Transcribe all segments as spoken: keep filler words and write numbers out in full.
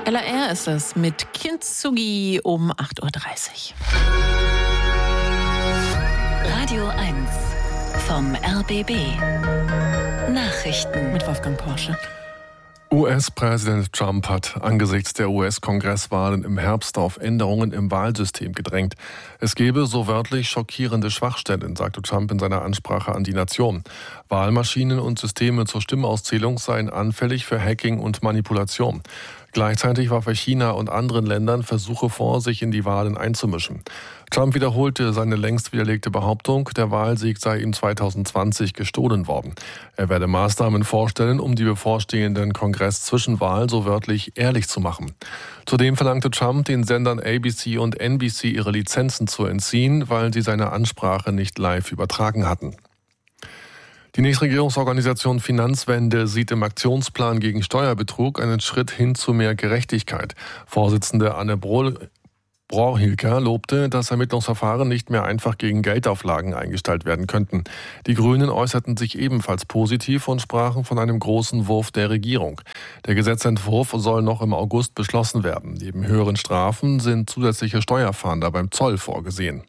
L A R ist es mit Kintsugi um acht Uhr dreißig. Radio eins vom R B B. Nachrichten mit Wolfgang Porsche. U S-Präsident Trump hat angesichts der U S-Kongresswahlen im Herbst auf Änderungen im Wahlsystem gedrängt. Es gebe so wörtlich schockierende Schwachstellen, sagte Trump in seiner Ansprache an die Nation. Wahlmaschinen und Systeme zur Stimmauszählung seien anfällig für Hacking und Manipulation. Gleichzeitig warf er China und anderen Ländern Versuche vor, sich in die Wahlen einzumischen. Trump wiederholte seine längst widerlegte Behauptung, der Wahlsieg sei ihm zwanzig zwanzig gestohlen worden. Er werde Maßnahmen vorstellen, um die bevorstehenden Kongress-Zwischenwahlen so wörtlich ehrlich zu machen. Zudem verlangte Trump, den Sendern A B C und N B C ihre Lizenzen zu entziehen, weil sie seine Ansprache nicht live übertragen hatten. Die Nichtregierungsorganisation Finanzwende sieht im Aktionsplan gegen Steuerbetrug einen Schritt hin zu mehr Gerechtigkeit. Vorsitzende Anne Brohl Brohilker lobte, dass Ermittlungsverfahren nicht mehr einfach gegen Geldauflagen eingestellt werden könnten. Die Grünen äußerten sich ebenfalls positiv und sprachen von einem großen Wurf der Regierung. Der Gesetzentwurf soll noch im August beschlossen werden. Neben höheren Strafen sind zusätzliche Steuerfahnder beim Zoll vorgesehen.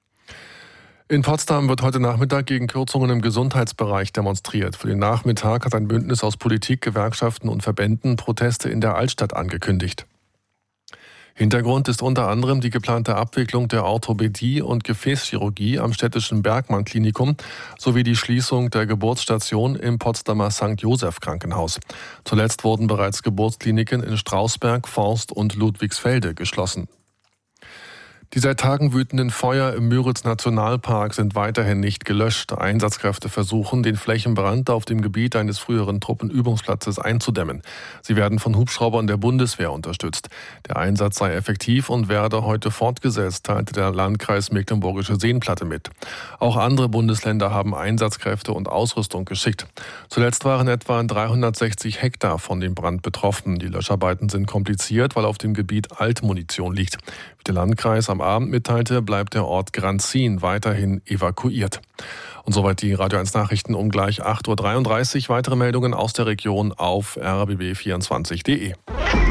In Potsdam wird heute Nachmittag gegen Kürzungen im Gesundheitsbereich demonstriert. Für den Nachmittag hat ein Bündnis aus Politik, Gewerkschaften und Verbänden Proteste in der Altstadt angekündigt. Hintergrund ist unter anderem die geplante Abwicklung der Orthopädie und Gefäßchirurgie am städtischen Bergmann-Klinikum sowie die Schließung der Geburtsstation im Potsdamer Sankt Joseph Krankenhaus. Zuletzt wurden bereits Geburtskliniken in Strausberg, Forst und Ludwigsfelde geschlossen. Die seit Tagen wütenden Feuer im Müritz-Nationalpark sind weiterhin nicht gelöscht. Einsatzkräfte versuchen, den Flächenbrand auf dem Gebiet eines früheren Truppenübungsplatzes einzudämmen. Sie werden von Hubschraubern der Bundeswehr unterstützt. Der Einsatz sei effektiv und werde heute fortgesetzt, teilte der Landkreis Mecklenburgische Seenplatte mit. Auch andere Bundesländer haben Einsatzkräfte und Ausrüstung geschickt. Zuletzt waren etwa dreihundertsechzig Hektar von dem Brand betroffen. Die Löscharbeiten sind kompliziert, weil auf dem Gebiet Altmunition liegt. Wie der Landkreis am Abend mitteilte, bleibt der Ort Granzin weiterhin evakuiert. Und soweit die Radio eins Nachrichten um gleich acht Uhr dreiunddreißig. Weitere Meldungen aus der Region auf r b b vierundzwanzig punkt d e.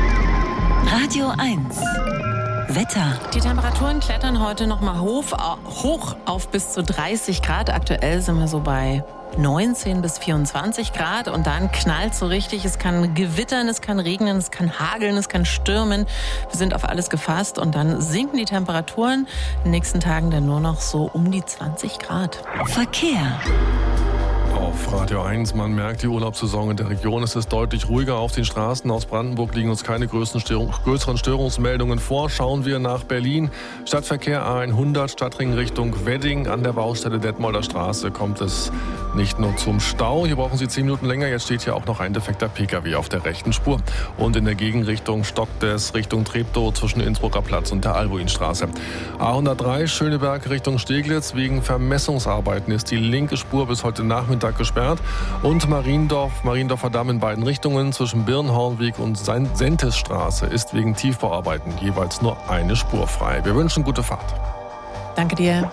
Radio eins Wetter. Die Temperaturen klettern heute noch mal hoch, hoch auf bis zu dreißig Grad. Aktuell sind wir so bei neunzehn bis vierundzwanzig Grad und dann knallt so richtig. Es kann gewittern, es kann regnen, es kann hageln, es kann stürmen. Wir sind auf alles gefasst und dann sinken die Temperaturen in den nächsten Tagen dann nur noch so um die zwanzig Grad. Verkehr. Auf Radio eins, man merkt die Urlaubssaison in der Region. Es ist deutlich ruhiger auf den Straßen. Aus Brandenburg liegen uns keine größeren, Störung, größeren Störungsmeldungen vor. Schauen wir nach Berlin. Stadtverkehr A hundert, Stadtring Richtung Wedding. An der Baustelle Detmolder Straße kommt es nicht nur zum Stau. Hier brauchen Sie zehn Minuten länger. Jetzt steht hier auch noch ein defekter Pkw auf der rechten Spur. Und in der Gegenrichtung stockt es Richtung Treptow zwischen Innsbrucker Platz und der Albuinstraße. A hundertdrei, Schöneberg Richtung Steglitz. Wegen Vermessungsarbeiten ist die linke Spur bis heute Nachmittag gesperrt. Und Mariendorf, Mariendorfer Damm in beiden Richtungen zwischen Birnhornweg und Sentesstraße ist wegen Tiefbauarbeiten jeweils nur eine Spur frei. Wir wünschen gute Fahrt. Danke dir.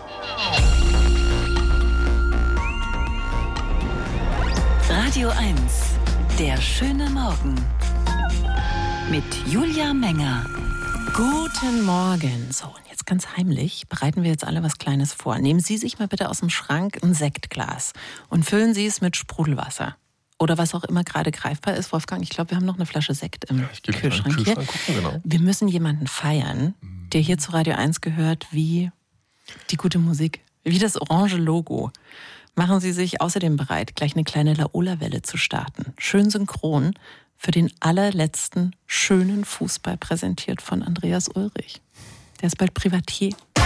Radio eins, der schöne Morgen. Mit Julia Menger. Guten Morgen. So, und jetzt ganz heimlich bereiten wir jetzt alle was Kleines vor. Nehmen Sie sich mal bitte aus dem Schrank ein Sektglas und füllen Sie es mit Sprudelwasser. Oder was auch immer gerade greifbar ist. Wolfgang, ich glaube, wir haben noch eine Flasche Sekt im ja, ich gebe Kühlschrank, Kühlschrank hier. Gucken, genau. Wir müssen jemanden feiern, der hier zu Radio eins gehört, wie die gute Musik, wie das orange Logo. Machen Sie sich außerdem bereit, gleich eine kleine Laola-Welle zu starten. Schön synchron für den allerletzten schönen Fußball präsentiert von Andreas Ulrich. Der ist bald Privatier.